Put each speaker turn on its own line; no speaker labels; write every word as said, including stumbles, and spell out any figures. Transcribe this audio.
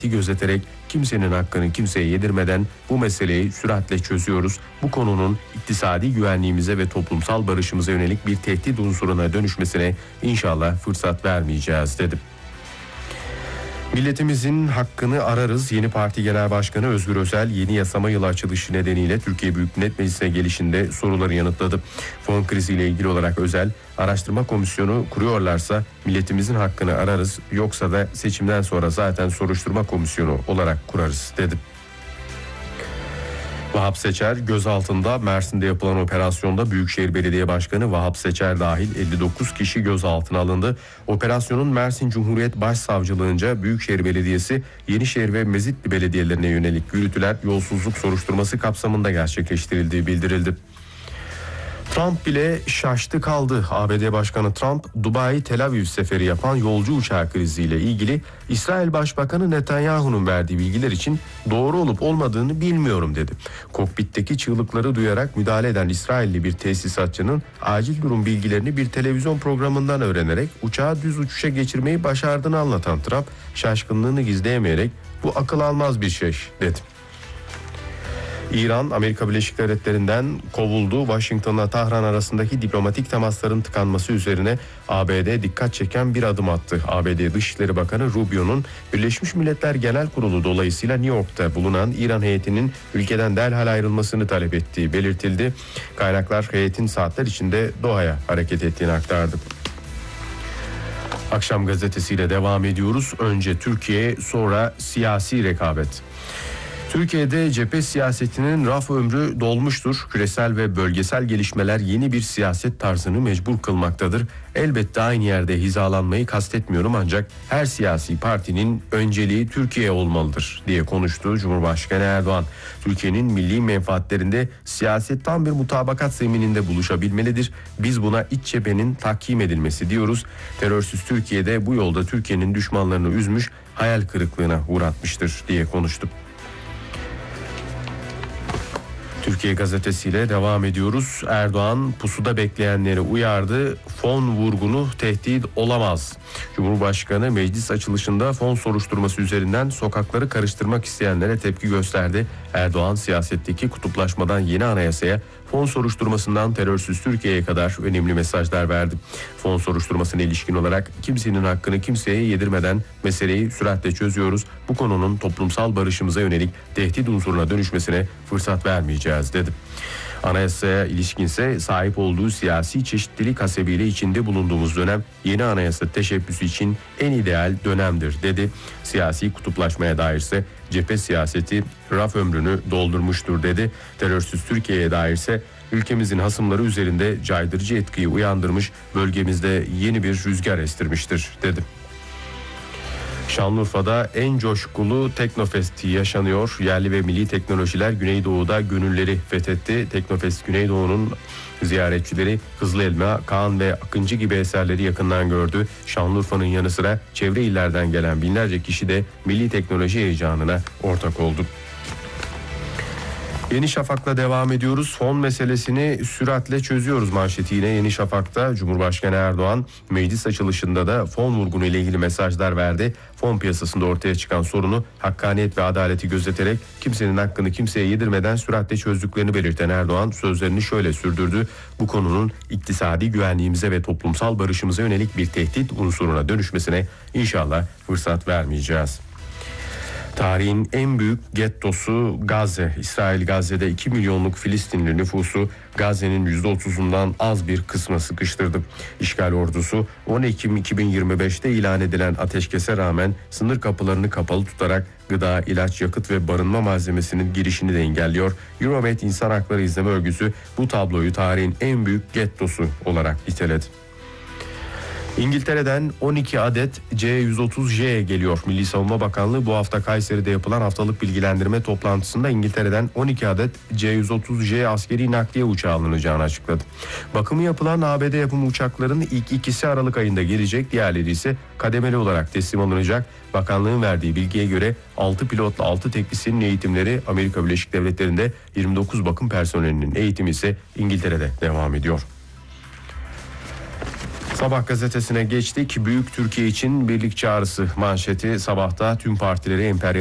gözeterek kimsenin hakkını kimseye yedirmeden bu meseleyi süratle çözüyoruz. Bu konunun iktisadi güvenliğimize ve toplumsal barışımıza yönelik bir tehdit unsuruna dönüşmesine inşallah fırsat vermeyeceğiz dedi. Milletimizin hakkını ararız. Yeni Parti Genel Başkanı Özgür Özel yeni yasama yılı açılışı nedeniyle Türkiye Büyük Millet Meclisi'ne gelişinde soruları yanıtladı. Fon kriziyle ilgili olarak Özel, araştırma komisyonu kuruyorlarsa milletimizin hakkını ararız, yoksa da seçimden sonra zaten soruşturma komisyonu olarak kurarız dedi. Vahap Seçer gözaltında. Mersin'de yapılan operasyonda Büyükşehir Belediye Başkanı Vahap Seçer dahil elli dokuz kişi gözaltına alındı. Operasyonun Mersin Cumhuriyet Başsavcılığınca Büyükşehir Belediyesi, Yenişehir ve Mezitli belediyelerine yönelik yürütülen yolsuzluk soruşturması kapsamında gerçekleştirildiği bildirildi. Trump bile şaştı kaldı. A B D Başkanı Trump, Dubai Tel Aviv seferi yapan yolcu uçağı kriziyle ilgili İsrail Başbakanı Netanyahu'nun verdiği bilgiler için doğru olup olmadığını bilmiyorum dedi. Kokpitteki çığlıkları duyarak müdahale eden İsrailli bir tesisatçının acil durum bilgilerini bir televizyon programından öğrenerek uçağı düz uçuşa geçirmeyi başardığını anlatan Trump, şaşkınlığını gizleyemeyerek bu akıl almaz bir şey dedi. İran, Amerika Birleşik Devletleri'nden kovuldu. Washington'la Tahran arasındaki diplomatik temasların tıkanması üzerine A B D dikkat çeken bir adım attı. A B D Dışişleri Bakanı Rubio'nun Birleşmiş Milletler Genel Kurulu dolayısıyla New York'ta bulunan İran heyetinin ülkeden derhal ayrılmasını talep ettiği belirtildi. Kaynaklar heyetin saatler içinde Doha'ya hareket ettiğini aktardı. Akşam gazetesiyle devam ediyoruz. Önce Türkiye, sonra siyasi rekabet. Türkiye'de cephe siyasetinin raf ömrü dolmuştur. Küresel ve bölgesel gelişmeler yeni bir siyaset tarzını mecbur kılmaktadır. Elbette aynı yerde hizalanmayı kastetmiyorum, ancak her siyasi partinin önceliği Türkiye olmalıdır diye konuştu Cumhurbaşkanı Erdoğan. Türkiye'nin milli menfaatlerinde siyaset tam bir mutabakat zemininde buluşabilmelidir. Biz buna iç cephenin tahkim edilmesi diyoruz. Terörsüz Türkiye'de bu yolda Türkiye'nin düşmanlarını üzmüş, hayal kırıklığına uğratmıştır diye konuştu. Türkiye gazetesiyle devam ediyoruz. Erdoğan pusuda bekleyenleri uyardı. Fon vurgunu tehdit olamaz. Cumhurbaşkanı meclis açılışında fon soruşturması üzerinden sokakları karıştırmak isteyenlere tepki gösterdi. Erdoğan siyasetteki kutuplaşmadan yeni anayasaya, fon soruşturmasından terörsüz Türkiye'ye kadar önemli mesajlar verdi. Fon soruşturmasına ilişkin olarak kimsenin hakkını kimseye yedirmeden meseleyi süratle çözüyoruz. Bu konunun toplumsal barışımıza yönelik tehdit unsuruna dönüşmesine fırsat vermeyeceğiz dedi. Anayasaya ilişkinse sahip olduğu siyasi çeşitlilik hasebiyle içinde bulunduğumuz dönem yeni anayasa teşebbüsü için en ideal dönemdir dedi. Siyasi kutuplaşmaya dairse cephe siyaseti raf ömrünü doldurmuştur dedi. Terörsüz Türkiye'ye dairse ülkemizin hasımları üzerinde caydırıcı etkiyi uyandırmış, bölgemizde yeni bir rüzgar estirmiştir dedi. Şanlıurfa'da en coşkulu Teknofest yaşanıyor. Yerli ve milli teknolojiler Güneydoğu'da gönülleri fethetti. Teknofest Güneydoğu'nun ziyaretçileri Hızlı Elma, Kaan ve Akıncı gibi eserleri yakından gördü. Şanlıurfa'nın yanı sıra çevre illerden gelen binlerce kişi de milli teknoloji heyecanına ortak oldu. Yeni Şafak'la devam ediyoruz. Fon meselesini süratle çözüyoruz manşetiyle Yeni Şafak'ta Cumhurbaşkanı Erdoğan meclis açılışında da fon vurgunu ile ilgili mesajlar verdi. Fon piyasasında ortaya çıkan sorunu hakkaniyet ve adaleti gözeterek kimsenin hakkını kimseye yedirmeden süratle çözdüklerini belirten Erdoğan sözlerini şöyle sürdürdü. Bu konunun iktisadi güvenliğimize ve toplumsal barışımıza yönelik bir tehdit unsuruna dönüşmesine inşallah fırsat vermeyeceğiz. Tarihin en büyük gettosu Gazze. İsrail Gazze'de iki milyonluk Filistinli nüfusu Gazze'nin yüzde otuzundan az bir kısmı sıkıştırdı. İşgal ordusu on Ekim iki bin yirmi beşte ilan edilen ateşkese rağmen sınır kapılarını kapalı tutarak gıda, ilaç, yakıt ve barınma malzemesinin girişini de engelliyor. Euromed İnsan Hakları İzleme Örgütü bu tabloyu tarihin en büyük gettosu olarak niteledi. İngiltere'den on iki adet C yüz otuz J geliyor. Milli Savunma Bakanlığı bu hafta Kayseri'de yapılan haftalık bilgilendirme toplantısında İngiltere'den on iki adet C yüz otuz J askeri nakliye uçağı alınacağını açıkladı. Bakımı yapılan A B D yapımı uçakların ilk ikisi Aralık ayında gelecek, diğerleri ise kademeli olarak teslim alınacak. Bakanlığın verdiği bilgiye göre altı pilotla altı teknisyenin eğitimleri Amerika Birleşik Devletleri'nde, yirmi dokuz bakım personelinin eğitimi ise İngiltere'de devam ediyor. Sabah gazetesine geçtik. Büyük Türkiye için birlik çağrısı manşeti sabahta tüm partileri emperyal